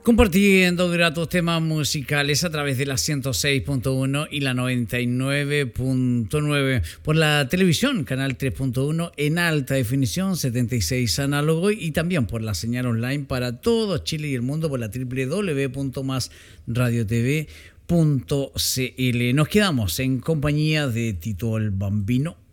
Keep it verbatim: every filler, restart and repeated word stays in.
Compartiendo gratos temas musicales a través de la ciento seis punto uno y la noventa y nueve punto nueve. Por la televisión, canal tres punto uno en alta definición, setenta y seis análogo, y también por la señal online para todo Chile y el mundo por la doble u doble u doble u punto más radio t v punto c l. Nos quedamos en compañía de Tito el Bambino